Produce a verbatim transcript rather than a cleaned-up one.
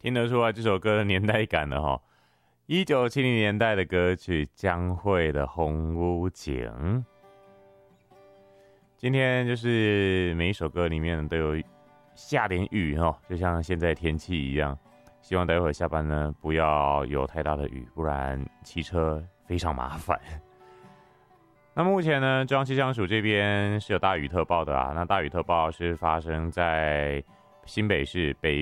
听得出来这首歌的年代感了哈。一九七零年代的歌曲，江蕙的《红屋景》。今天就是每一首歌里面都有下点雨哈，就像现在天气一样。希望待会下班呢不要有太大的雨，不然骑车非常麻烦。那目前呢，中央气象署这边是有大雨特报的啊。那大雨特报是发生在新北市北